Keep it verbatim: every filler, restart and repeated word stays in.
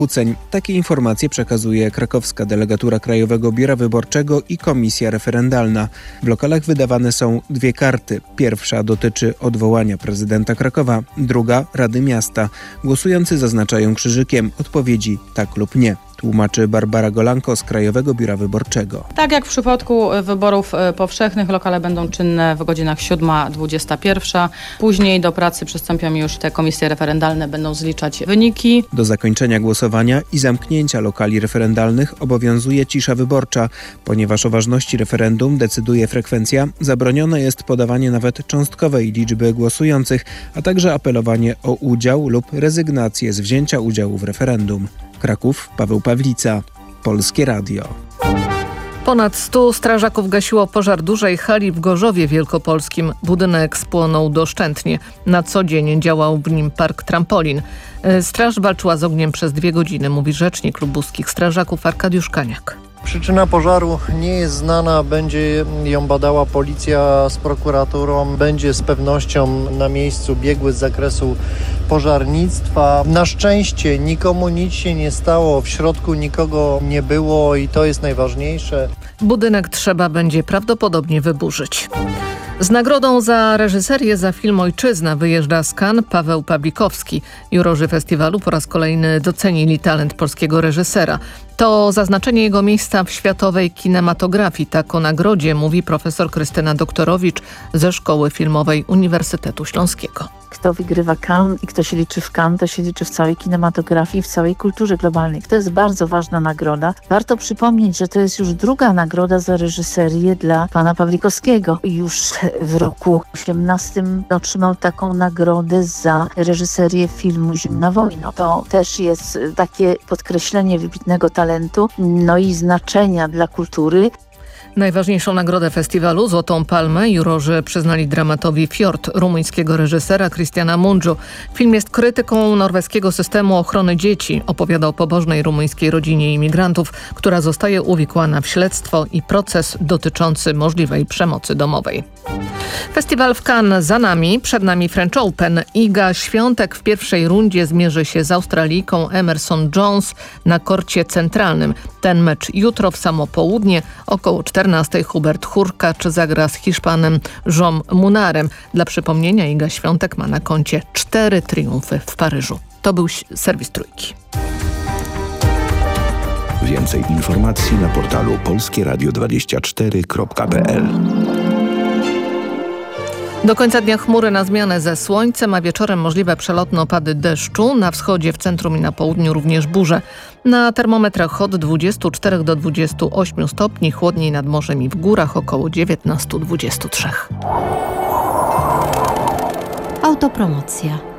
zakłóceń. Takie informacje przekazuje krakowska delegatura Krajowego Biura Wyborczego i Komisja Referendalna. W lokalach wydawane są dwie karty. Pierwsza dotyczy odwołania prezydenta Krakowa, druga Rady Miasta. Głosujący zaznaczają krzyżykiem odpowiedzi tak lub nie. Tłumaczy Barbara Golanko z Krajowego Biura Wyborczego. Tak jak w przypadku wyborów powszechnych, lokale będą czynne w godzinach siódma dwudziesta pierwsza. Później do pracy przystąpią już te komisje referendalne, będą zliczać wyniki. Do zakończenia głosowania i zamknięcia lokali referendalnych obowiązuje cisza wyborcza. Ponieważ o ważności referendum decyduje frekwencja, zabronione jest podawanie nawet cząstkowej liczby głosujących, a także apelowanie o udział lub rezygnację z wzięcia udziału w referendum. Kraków, Paweł Pawlica, Polskie Radio. Ponad stu strażaków gasiło pożar dużej hali w Gorzowie Wielkopolskim. Budynek spłonął doszczętnie. Na co dzień działał w nim park trampolin. Straż walczyła z ogniem przez dwie godziny, mówi rzecznik lubuskich strażaków Arkadiusz Kaniak. Przyczyna pożaru nie jest znana, będzie ją badała policja z prokuraturą, będzie z pewnością na miejscu biegły z zakresu pożarnictwa. Na szczęście nikomu nic się nie stało, w środku nikogo nie było i to jest najważniejsze. Budynek trzeba będzie prawdopodobnie wyburzyć. Z nagrodą za reżyserię za film Ojczyzna wyjeżdża z Cannes Paweł Pawlikowski. Jurorzy festiwalu po raz kolejny docenili talent polskiego reżysera. To zaznaczenie jego miejsca w światowej kinematografii. Tak o nagrodzie mówi profesor Krystyna Doktorowicz ze Szkoły Filmowej Uniwersytetu Śląskiego. Kto wygrywa Cannes i kto się liczy w Cannes, to się liczy w całej kinematografii, w całej kulturze globalnej. To jest bardzo ważna nagroda. Warto przypomnieć, że to jest już druga nagroda za reżyserię dla pana Pawlikowskiego. Już w roku osiemnastym otrzymał taką nagrodę za reżyserię filmu Zimna wojna. To też jest takie podkreślenie wybitnego talentu, no i znaczenia dla kultury. Najważniejszą nagrodę festiwalu, Złotą Palmę, jurorzy przyznali dramatowi Fjord rumuńskiego reżysera Cristiana Mungiu. Film jest krytyką norweskiego systemu ochrony dzieci. Opowiada o pobożnej rumuńskiej rodzinie imigrantów, która zostaje uwikłana w śledztwo i proces dotyczący możliwej przemocy domowej. Festiwal w Cannes za nami, przed nami French Open. Iga Świątek w pierwszej rundzie zmierzy się z Australijką Emerson Jones na korcie centralnym. Ten mecz jutro w samo południe, około czternastej Hubert Hurkacz zagra z Hiszpanem Jean Munarem. Dla przypomnienia Iga Świątek ma na koncie cztery triumfy w Paryżu. To był serwis Trójki. Więcej informacji na portalu polskie radio dwadzieścia cztery kropka p l. Do końca dnia chmury na zmianę ze słońcem, a wieczorem możliwe przelotne opady deszczu. Na wschodzie, w centrum i na południu również burze. Na termometrach od dwudziestu czterech do dwudziestu ośmiu stopni, chłodniej nad morzem i w górach około dziewiętnastu do dwudziestu trzech. Autopromocja.